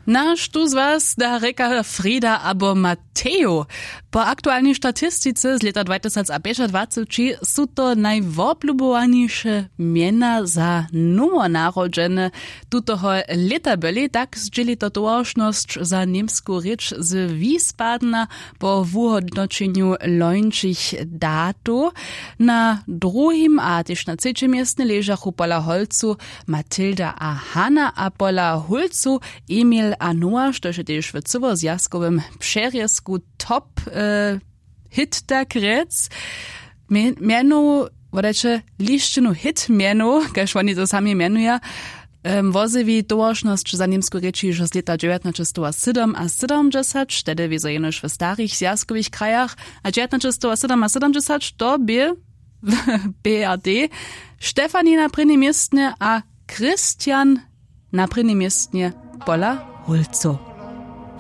Naš tu z was da reka Frida abo Mateo. Po aktualnej statistice z leta 2025 sú to najwoblubowaniše miena za nowonarodzene tutoho leta byli, tak zdzieli to tożność za niemsku rycz z Wiesbadena po wuhodnoczeniu lończych datu. Na drugim a też na trzecim miejscu leżachu pola Holcu Matilda a Hanna, a pola Hulcu Emil a Noah, što je też w cywozjazkowym przerysku top hit takrec. Miano, wodače, liščinu hit miano, kaž oni to sami mianuja, wozywi tożność za niemsku reči już z leta 1907 a 70, wtedy wieso jenoż w starych zjazkowych krajach, a 1907 a 70 to by BRD Stefanie na prvním miestne a Christian na prvním miestne pola Hulcu.